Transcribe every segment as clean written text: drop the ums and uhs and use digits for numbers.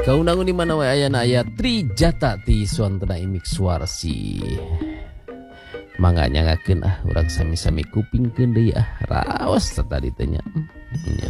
Kaundangun di mana wae ayana aya Trijata ti Swantena Imik Suarsi. Mangga nyangakeun urang sami-sami kupingkeun deui raos tadi tanya. Nya.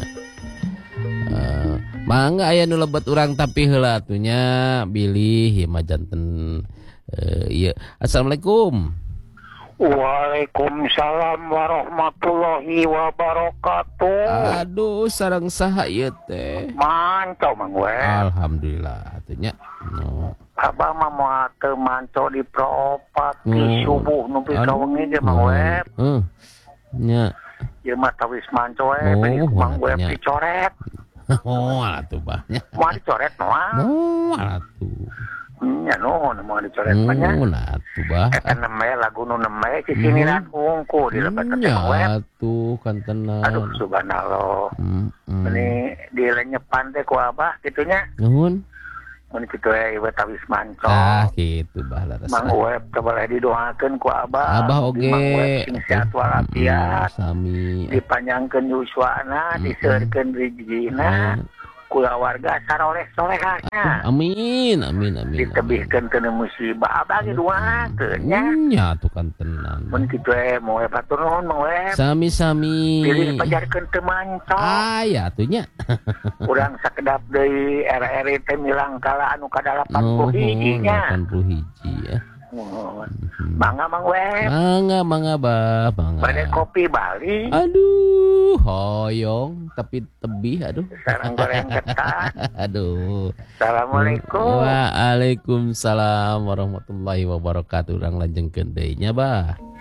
Mangga aya nu lebet urang tapi heula atunya bilih ieu mah janten ieu. Assalamualaikum. Waalaikumsalam warahmatullahi wabarakatuh. Aduh sareng saha ieu teh? Manco Mang Web. Alhamdulillah atunya. No. Abah mah moal teu manco di propat di subuh nu pi ka wengi ge Mang Web. Nya. Ieu mah tawis manco beli Mang Web dicoret. Atuh bah. Moal dicoret moal. Atuh. Nya nuhun moal dicoret mah nya. Atuh bah. Eta neme lagu nu neme ciciniran hungku di lebet teh Mang Web. Atuh kantenan. Aduh subhanallah. Ini dilenyepan teh ku Abah kitu nya. Nuhun. Mun kitu ieu tawis manco. Kitu bah laras. Mang Web teu boleh didoakeun ku Abah. Abah oge. Mang Web sing sehat walafiat. Sami. Dipanjangkeun yuswana, diseureurkeun rezekina. Kula warga saroleh-solehahnya. Amin. Ditebihkeun teu musibah. Abah ge doakeun nya. Nya tuh kantenan. Mun kitu Mang Web atur nuhun Mang Web. Sami-sami. Pilih pajarkeun teu manco. Ya atunya. Urang sakedap deui RRI teh milang kala anu kada 80 hiji nya. 80 hiji ya. Mangga Mang Web. Mangga bah, mangga. Bade kopi Bali. Aduh, hoyong tapi tebih aduh. Sareng goreng ketan. Aduh. Assalamualaikum. Waalaikumsalam warahmatullahi wabarakatuh. Urang lanjengkeun deui nya bah.